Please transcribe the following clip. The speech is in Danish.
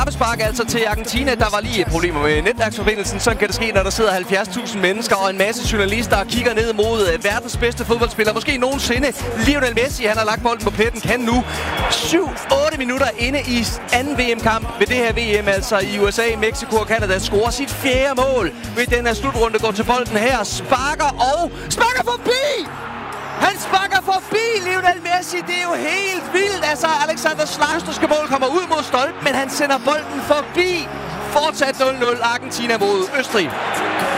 straffespark altså til Argentina. Der var lige problemer med netværksforbindelsen. Sådan kan det ske, når der sidder 70.000 mennesker og en masse journalister og kigger ned mod verdens bedste fodboldspiller. Måske nogensinde. Lionel Messi, han har lagt bolden på pletten, kan nu 7-8 minutter inde i anden VM-kamp ved det her VM, altså i USA, Mexico og Canada, scorer sit 4. mål ved den her slutrunde. Går til bolden her, sparker forbi! Han sparker forbi Lionel Messi. Det er jo helt vildt. Altså, Alexander Slavstosky mål kommer ud mod stolpen, men han sender bolden forbi. Fortsat 0-0 Argentina mod Østrig.